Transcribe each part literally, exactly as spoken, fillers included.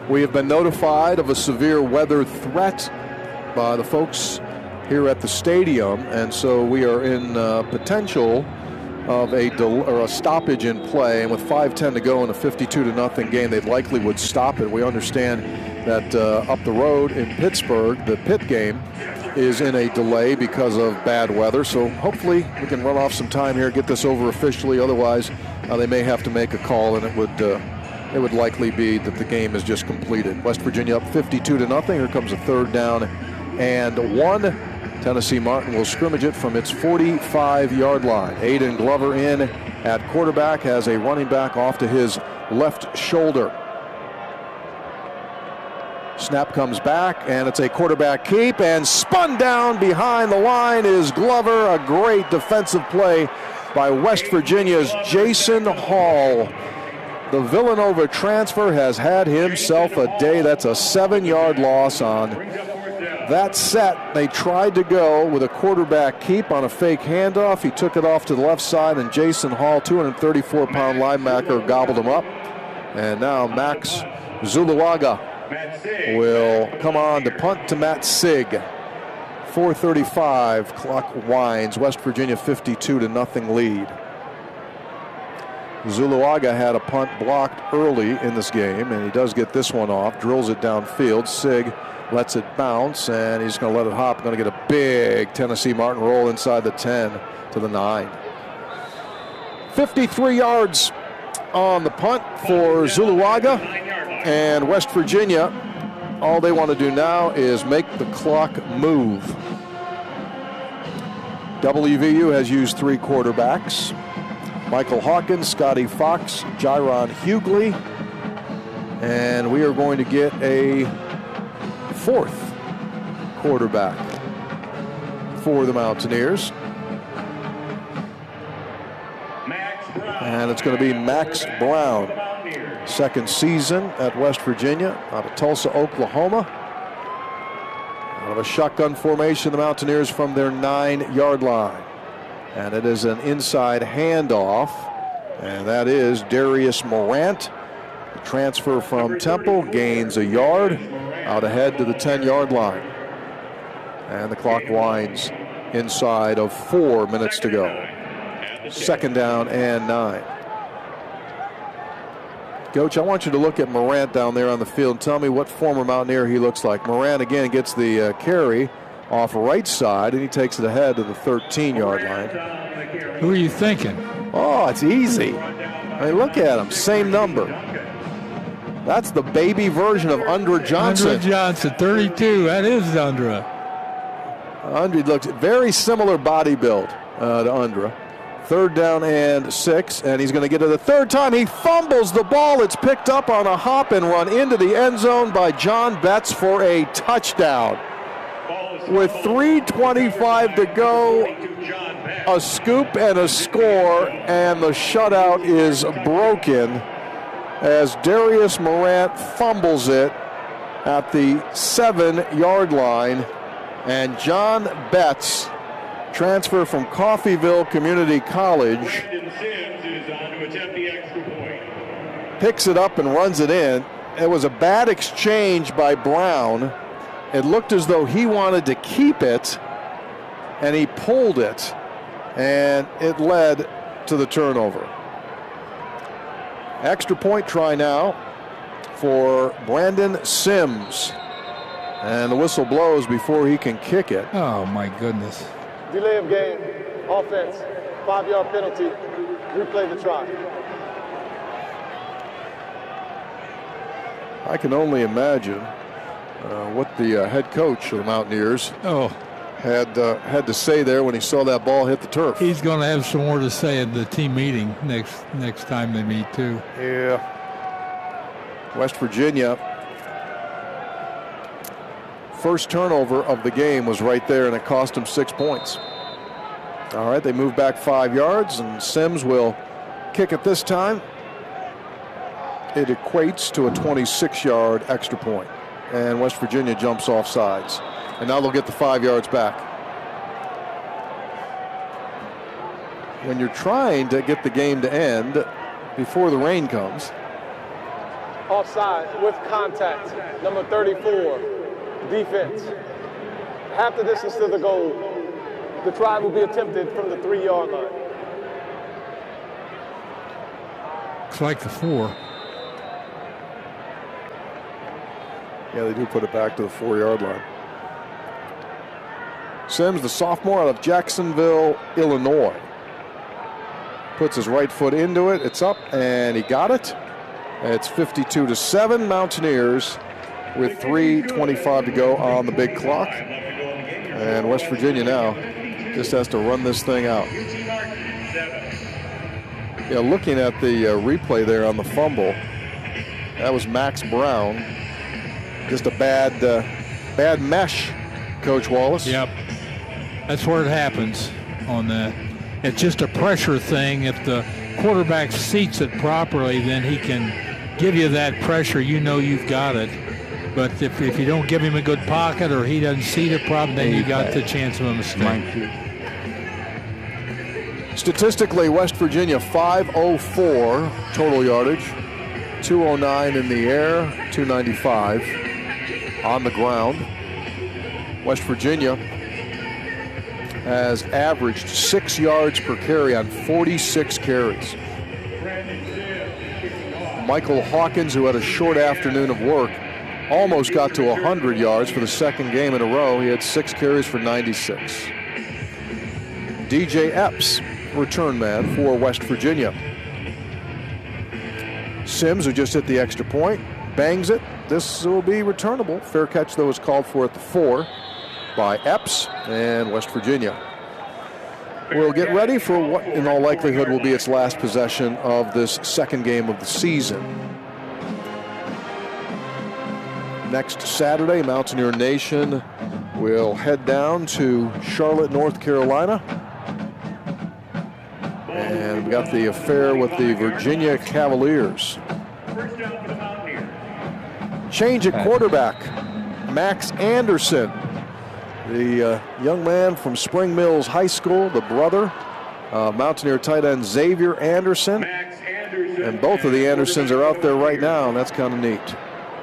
We have been notified of a severe weather threat by the folks here at the stadium, and so we are in uh, potential of a del- or a stoppage in play. And with five ten to go in a fifty-two to nothing game, they likely would stop it. We understand that uh, up the road in Pittsburgh, the Pitt game is in a delay because of bad weather. So hopefully we can run off some time here, get this over officially. Otherwise, uh, they may have to make a call, and it would uh, it would likely be that the game is just completed. West Virginia up fifty-two to nothing. Here comes a third down and one. Tennessee Martin will scrimmage it from its forty-five-yard line. Aiden Glover in at quarterback, has a running back off to his left shoulder. Snap comes back, and it's a quarterback keep, and spun down behind the line is Glover. A great defensive play by West Virginia's Jason Hall. The Villanova transfer has had himself a day. That's a seven-yard loss on that set. They tried to go with a quarterback keep on a fake handoff. He took it off to the left side, and Jason Hall, two hundred thirty-four pound linebacker, gobbled him up. And now Max Zuluaga will come on to punt to Matt Sig. four thirty-five, clock winds. West Virginia fifty-two to nothing lead. Zuluaga had a punt blocked early in this game, and he does get this one off, drills it downfield. Sig lets it bounce, and he's going to let it hop. Going to get a big Tennessee Martin roll inside the ten to the nine. fifty-three yards on the punt for Zuluaga, and West Virginia, all they want to do now is make the clock move. W V U has used three quarterbacks. Michael Hawkins, Scotty Fox, Jaron Hughley, and we are going to get a fourth quarterback for the Mountaineers. And it's going to be Max Brown. Second season at West Virginia, out of Tulsa, Oklahoma. Out of a shotgun formation, the Mountaineers from their nine-yard line. And it is an inside handoff, and that is Darius Morant. The transfer from Temple gains a yard out ahead to the ten-yard line. And the clock winds inside of four minutes to go. Second down and nine. Coach, I want you to look at Morant down there on the field and tell me what former Mountaineer he looks like. Morant again gets the uh, carry off right side, and he takes it ahead to the thirteen-yard line. Who are you thinking? Oh, it's easy. I mean, look at him. Same number. That's the baby version of Undra Johnson. Undra Johnson, thirty-two. That is Undra. Undra looks very similar body build uh, to Undra. Third down and six, and he's going to get it the third time. He fumbles the ball. It's picked up on a hop and run into the end zone by John Betts for a touchdown. With three twenty-five to go, a scoop and a score, and the shutout is broken as Darius Morant fumbles it at the seven-yard line, and John Betts, transfer from Coffeyville Community College, picks it up and runs it in. It was a bad exchange by Brown. It looked as though he wanted to keep it, and he pulled it, and it led to the turnover. Extra point try now for Brandon Sims, and the whistle blows before he can kick it. Oh, my goodness. Delay of game, offense, five-yard penalty, replay the try. I can only imagine Uh, what the uh, head coach of the Mountaineers oh. had uh, had to say there when he saw that ball hit the turf. He's going to have some more to say at the team meeting next next time they meet, too. Yeah. West Virginia, first turnover of the game was right there, and it cost him six points. All right, they move back five yards, and Sims will kick it this time. It equates to a twenty-six-yard extra point. And West Virginia jumps off sides. And now they'll get the five yards back. When you're trying to get the game to end before the rain comes, Offside with contact. Number thirty-four, defense. Half the distance to the goal. The try will be attempted from the three-yard line. Looks like the four. Yeah, they do put it back to the four-yard line. Sims, the sophomore out of Jacksonville, Illinois. Puts his right foot into it. It's up, and he got it. It's fifty-two to seven, Mountaineers, with three twenty-five to go on the big clock. And West Virginia now just has to run this thing out. Yeah, looking at the uh, replay there on the fumble, that was Max Brown. Just a bad, uh, bad mesh, Coach Wallace. Yep, that's where it happens on that. It's just a pressure thing. If the quarterback seats it properly, then he can give you that pressure. You know you've got it. But if, if you don't give him a good pocket or he doesn't seat it properly, then you got the chance of a mistake. Statistically, West Virginia five oh four total yardage, two oh nine in the air, two ninety-five on the ground. West Virginia has averaged six yards per carry on forty-six carries. Michael Hawkins, who had a short afternoon of work, almost got to one hundred yards for the second game in a row. He had six carries for ninety-six. D J Epps, return man for West Virginia. Sims, who just hit the extra point, bangs it. This will be returnable. Fair catch, though, is called for at the four by Epps, and West Virginia will get ready for what in all likelihood will be its last possession of this second game of the season. Next Saturday, Mountaineer Nation will head down to Charlotte, North Carolina. And we got the affair with the Virginia Cavaliers. Change at quarterback. Max Anderson, the uh, young man from Spring Mills High School, the brother of Mountaineer tight end Xavier Anderson. And both of the Andersons are out there right now, and that's kind of neat.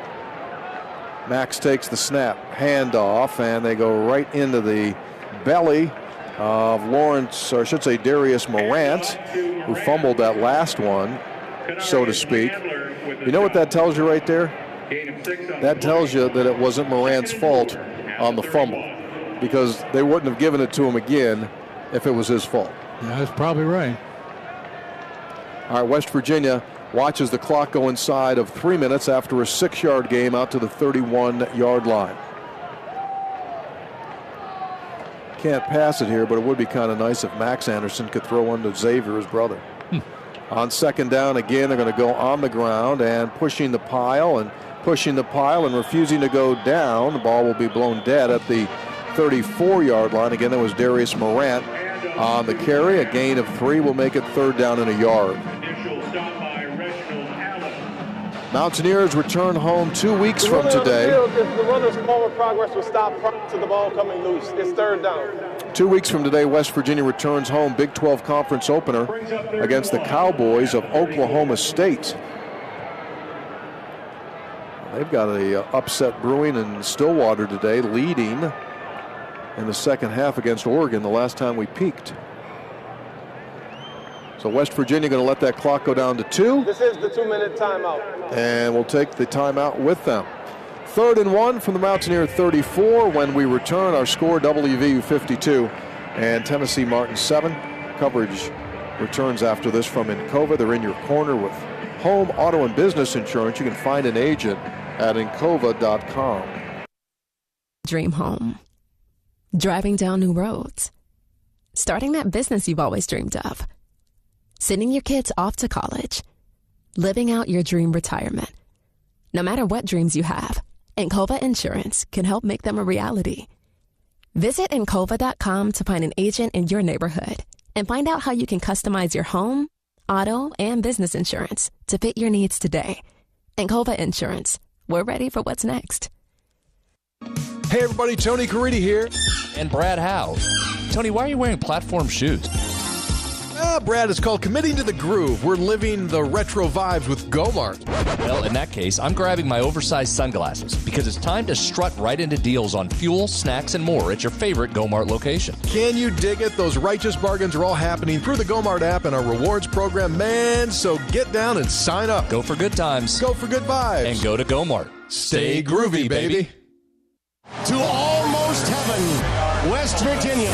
Max takes the snap, handoff, and they go right into the belly of Lawrence, or I should say Darius Morant, who fumbled that last one, so to speak. You know what that tells you right there? That tells you that it wasn't Morant's fault on the fumble, because they wouldn't have given it to him again if it was his fault. Yeah, that's probably right. All right, West Virginia watches the clock go inside of three minutes after a six-yard game out to the thirty-one-yard line. Can't pass it here, but it would be kind of nice if Max Anderson could throw one to Xavier, his brother. Hmm. On second down, again, they're going to go on the ground and pushing the pile and pushing the pile and refusing to go down. The ball will be blown dead at the thirty-four-yard line. Again, that was Darius Morant on the carry. A gain of three will make it third down and a yard. Mountaineers return home two weeks from today. If the runner's forward progress will stop prior to the ball coming loose, it's third down. Two weeks from today, West Virginia returns home, Big twelve conference opener against the Cowboys of Oklahoma State. They've got a uh, upset brewing in Stillwater today, leading in the second half against Oregon the last time we peaked. So West Virginia going to let that clock go down to two. This is the two-minute timeout. And we'll take the timeout with them. Third and one from the Mountaineer thirty-four. When we return, our score W V U fifty-two and Tennessee Martin seven. Coverage returns after this from Encova. They're in your corner with home, auto, and business insurance. You can find an agent at encova dot com. Dream home. Driving down new roads. Starting that business you've always dreamed of. Sending your kids off to college. Living out your dream retirement. No matter what dreams you have, Encova Insurance can help make them a reality. Visit encova dot com to find an agent in your neighborhood and find out how you can customize your home, auto, and business insurance to fit your needs today. Encova Insurance. We're ready for what's next. Hey everybody, Tony Caridi here. And Brad Howe. Tony, why are you wearing platform shoes? Ah, Brad, it's called committing to the groove. We're living the retro vibes with Gomart. Well, in that case, I'm grabbing my oversized sunglasses because it's time to strut right into deals on fuel, snacks, and more at your favorite Gomart location. Can you dig it? Those righteous bargains are all happening through the Gomart app and our rewards program, man. So get down and sign up. Go for good times. Go for good vibes. And go to Gomart. Stay groovy, baby. To almost heaven, West Virginia.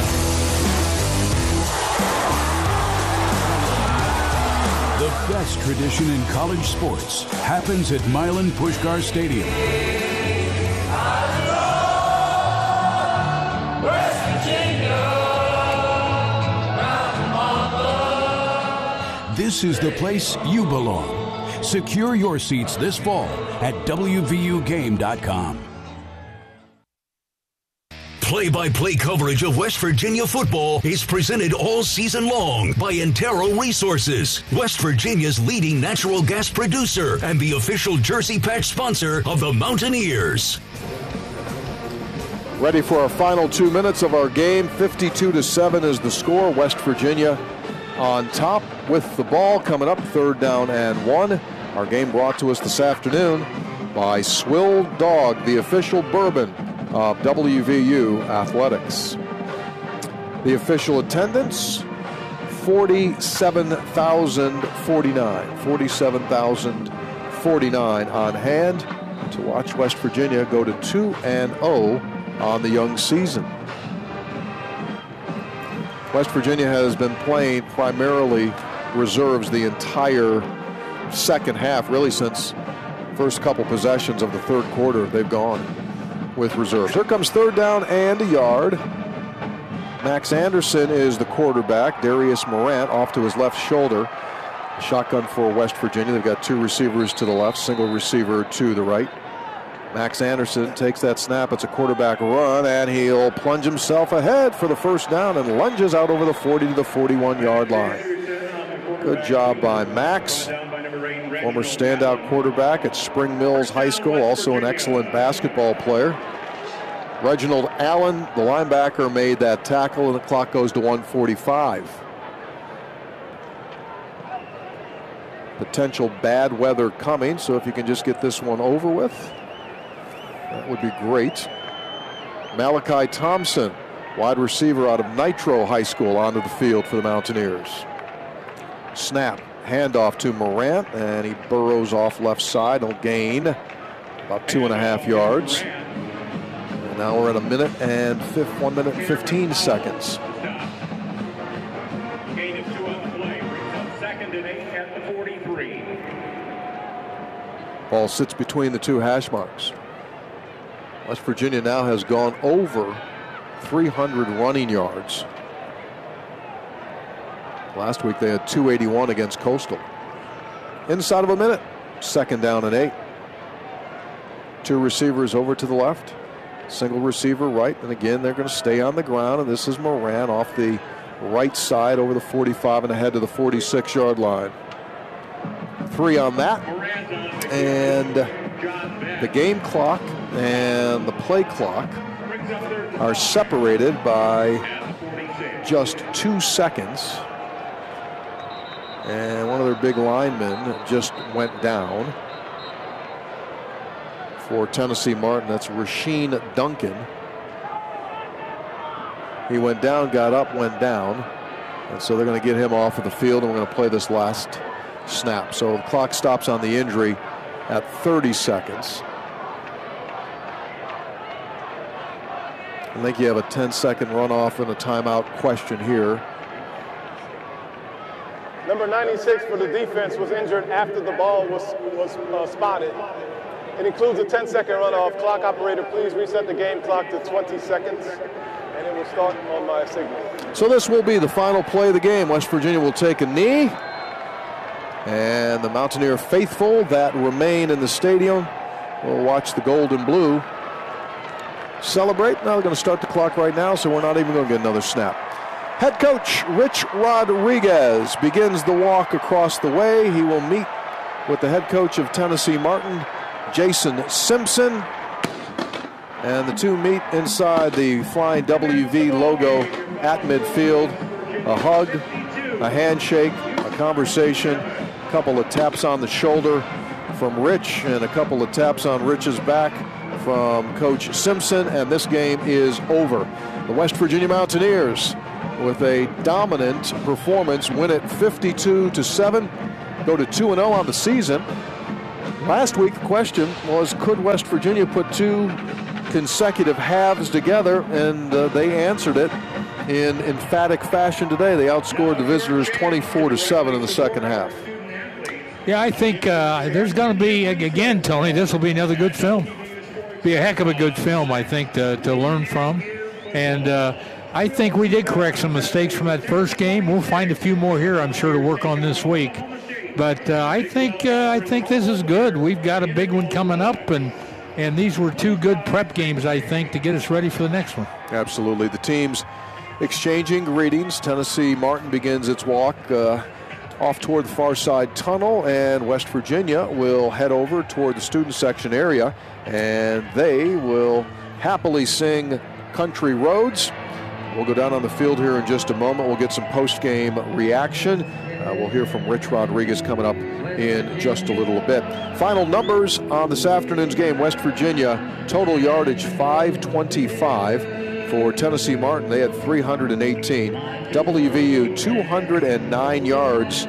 The best tradition in college sports happens at Milan Puskar Stadium. West Virginia, This is the place you belong. Secure your seats this fall at W V U game dot com. Play-by-play coverage of West Virginia football is presented all season long by Antero Resources, West Virginia's leading natural gas producer and the official jersey patch sponsor of the Mountaineers. Ready for our final two minutes of our game. fifty-two to seven is the score. West Virginia on top with the ball coming up, third down and one. Our game brought to us this afternoon by Swill Dog, the official bourbon of W V U Athletics. The official attendance, forty-seven thousand forty-nine. forty-seven thousand forty-nine on hand to watch West Virginia go to two and oh on the young season. West Virginia has been playing primarily reserves the entire second half, really since first couple possessions of the third quarter. They've gone with reserves. Here comes third down and a yard. Max Anderson is the quarterback. Darius Morant off to his left shoulder. Shotgun for West Virginia. They've got two receivers to the left, single receiver to the right. Max Anderson takes that snap. It's a quarterback run, and he'll plunge himself ahead for the first down and lunges out over the forty to the forty-one yard line. Good job by Max. Former standout quarterback at Spring Mills High School, also an excellent basketball player. Reginald Allen, the linebacker, made that tackle, and the clock goes to one forty-five. Potential bad weather coming, so if you can just get this one over with, that would be great. Malachi Thompson, wide receiver out of Nitro High School, onto the field for the Mountaineers. Snap. Handoff to Morant, and he burrows off left side. He'll gain about two and a half yards. And now we're at a minute and fifth, one minute and fifteen seconds. Gain of two on the play, brings up second and eight at the forty-three. Ball sits between the two hash marks. West Virginia now has gone over three hundred running yards. Last week they had two eighty-one against Coastal. Inside of a minute, second down and eight. Two receivers over to the left, single receiver right, and again they're going to stay on the ground, and this is Moran off the right side over the forty-five and ahead to the forty-six yard line. Three on that, and the game clock and the play clock are separated by just two seconds. And one of their big linemen just went down for Tennessee Martin. That's Rasheen Duncan. He went down, got up, went down. And so they're going to get him off of the field, and we're going to play this last snap. So the clock stops on the injury at thirty seconds. I think you have a ten second runoff and a timeout question here. Number ninety-six for the defense was injured after the ball was, was uh, spotted. It includes a ten second runoff. Clock operator, please reset the game clock to twenty seconds, and it will start on my signal. So this will be the final play of the game. West Virginia will take a knee, and the Mountaineer faithful that remain in the stadium will watch the gold and blue celebrate. Now they're going to start the clock right now, so we're not even going to get another snap. Head coach Rich Rodriguez begins the walk across the way. He will meet with the head coach of Tennessee Martin, Jason Simpson. And the two meet inside the Flying W V logo at midfield. A hug, a handshake, a conversation, a couple of taps on the shoulder from Rich, and a couple of taps on Rich's back from Coach Simpson, and this game is over. The West Virginia Mountaineers, with a dominant performance, win it fifty-two to seven, go to two and oh on the season. Last week, the question was, could West Virginia put two consecutive halves together? And uh, they answered it in emphatic fashion today. They outscored the visitors twenty-four to seven in the second half. Yeah, I think uh, there's going to be, again, Tony, this will be another good film. Be a heck of a good film, I think, to, to learn from. And uh, I think we did correct some mistakes from that first game. We'll find a few more here, I'm sure, to work on this week. But uh, I think uh, I think this is good. We've got a big one coming up, and and these were two good prep games, I think, to get us ready for the next one. Absolutely. The teams exchanging greetings. Tennessee Martin begins its walk uh, off toward the far side tunnel, and West Virginia will head over toward the student section area, and they will happily sing Country Roads. We'll go down on the field here in just a moment. We'll get some post-game reaction. Uh, we'll hear from Rich Rodriguez coming up in just a little bit. Final numbers on this afternoon's game. West Virginia, total yardage five twenty-five. For Tennessee Martin, they had three hundred eighteen. W V U, two hundred nine yards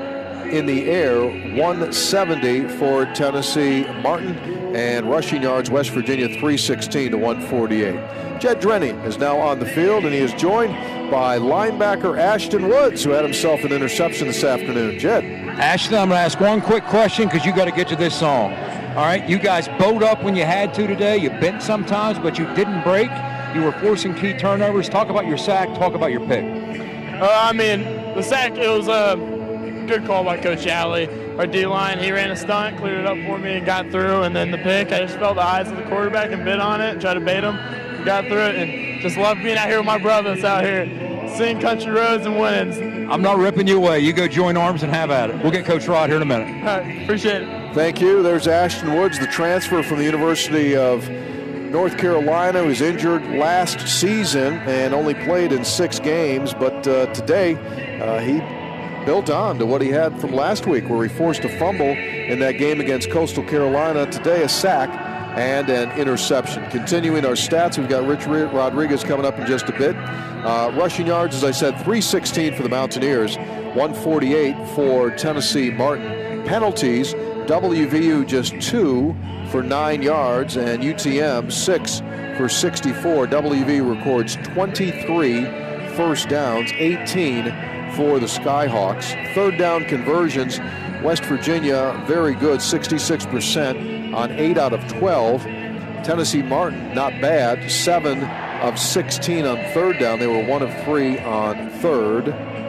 in the air, one seventy for Tennessee Martin. And rushing yards, West Virginia, three sixteen to one forty-eight. Jed Drenning is now on the field, and he is joined by linebacker Ashton Woods, who had himself an interception this afternoon. Jed. Ashton, I'm going to ask one quick question because you got to get to this song. All right, you guys bowed up when you had to today. You bent sometimes, but you didn't break. You were forcing key turnovers. Talk about your sack. Talk about your pick. Uh, I mean, the sack, it was a good call by Coach Alley. Our D-line, he ran a stunt, cleared it up for me, and got through. And then the pick, I just felt the eyes of the quarterback and bit on it and tried to bait him. Got through it, and just love being out here with my brothers out here, singing Country Roads and winning. I'm not ripping you away. You go join arms and have at it. We'll get Coach Rod here in a minute. All right, appreciate it. Thank you. There's Ashton Woods, the transfer from the University of North Carolina, who was injured last season and only played in six games. But uh, today, uh, he built on to what he had from last week, where he forced a fumble in that game against Coastal Carolina. Today, a sack and an interception. Continuing our stats, we've got Rich Rodriguez coming up in just a bit. Uh, rushing yards, as I said, three sixteen for the Mountaineers, one forty-eight for Tennessee Martin. Penalties, W V U just two for nine yards, and U T M six for sixty-four. W V U records twenty-three first downs, eighteen for the Skyhawks. Third down conversions, West Virginia very good, sixty-six percent on eight out of twelve. Tennessee Martin, not bad, seven of sixteen on third down. They were one of three on third,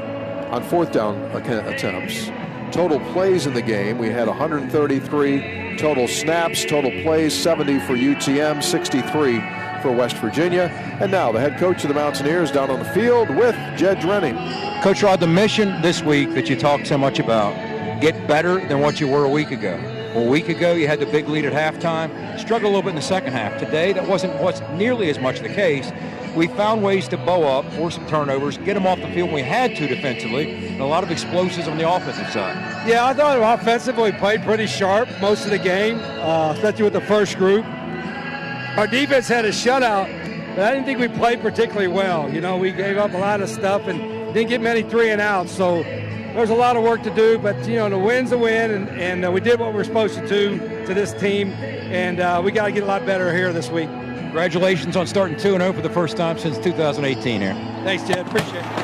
on fourth down attempts. Total plays in the game, we had one hundred thirty-three total snaps, total plays, seventy for U T M, sixty-three for West Virginia. And now the head coach of the Mountaineers down on the field with Jed Drenning. Coach Rod, the mission this week that you talked so much about, get better than what you were a week ago. A week ago, you had the big lead at halftime, struggled a little bit in the second half. Today, that wasn't what's nearly as much the case. We found ways to bow up, force some turnovers, get them off the field when we had to defensively, and a lot of explosives on the offensive side. Yeah, I thought offensively we played pretty sharp most of the game, uh, especially with the first group. Our defense had a shutout, but I didn't think we played particularly well. You know, we gave up a lot of stuff and didn't get many three and outs, so there's a lot of work to do, but, you know, the win's a win, and, and uh, we did what we were supposed to do to this team, and uh, we got to get a lot better here this week. Congratulations on starting two and oh for the first time since two thousand eighteen here. Thanks, Jed. Appreciate it.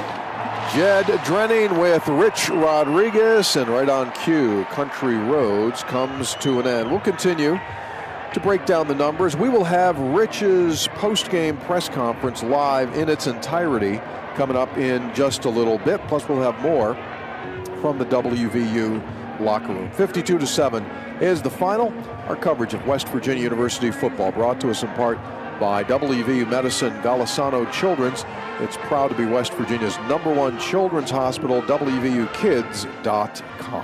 Jed Drenning with Rich Rodriguez, and right on cue, Country Roads comes to an end. We'll continue to break down the numbers. We will have Rich's post-game press conference live in its entirety coming up in just a little bit, plus we'll have more from the W V U locker room. fifty-two to seven is the final. Our coverage of West Virginia University football brought to us in part by W V U Medicine Golisano Children's. It's proud to be West Virginia's number one children's hospital, W V U kids dot com.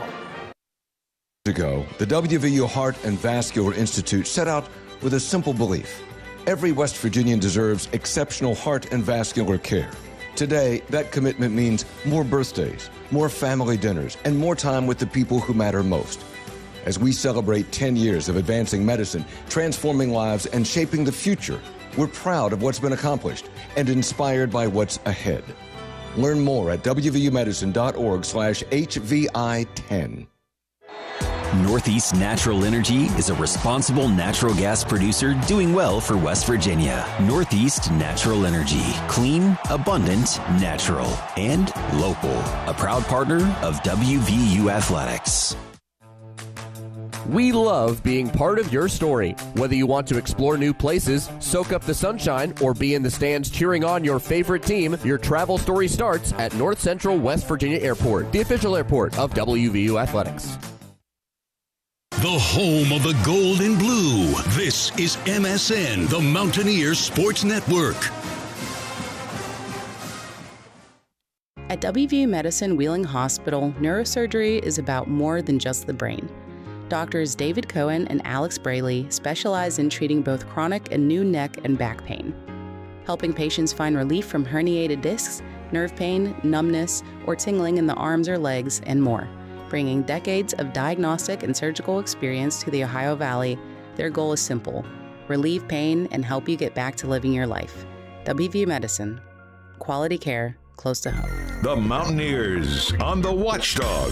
Ago, the W V U Heart and Vascular Institute set out with a simple belief. Every West Virginian deserves exceptional heart and vascular care. Today, that commitment means more birthdays, more family dinners, and more time with the people who matter most. As we celebrate ten years of advancing medicine, transforming lives, and shaping the future, we're proud of what's been accomplished and inspired by what's ahead. Learn more at w v u medicine dot org slash H V I ten. Northeast Natural Energy is a responsible natural gas producer doing well for West Virginia. Northeast Natural Energy. Clean, abundant, natural, and local. A proud partner of W V U Athletics. We love being part of your story. Whether you want to explore new places, soak up the sunshine, or be in the stands cheering on your favorite team, your travel story starts at North Central West Virginia Airport, the official airport of W V U Athletics. The home of the gold and blue. This is M S N, the Mountaineers Sports Network. At W V U Medicine Wheeling Hospital, neurosurgery is about more than just the brain. Doctors David Cohen and Alex Braley specialize in treating both chronic and new neck and back pain, helping patients find relief from herniated discs, nerve pain, numbness, or tingling in the arms or legs, and more. Bringing decades of diagnostic and surgical experience to the Ohio Valley, their goal is simple: relieve pain and help you get back to living your life. W V U Medicine. Quality care close to home. The Mountaineers on the Watchdog.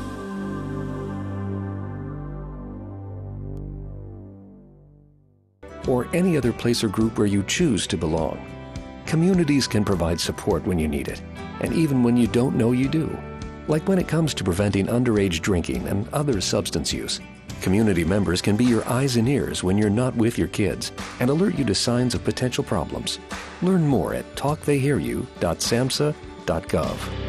Or any other place or group where you choose to belong. Communities can provide support when you need it, and even when you don't know you do. Like when it comes to preventing underage drinking and other substance use. Community members can be your eyes and ears when you're not with your kids and alert you to signs of potential problems. Learn more at talk they hear you dot samhsa dot gov.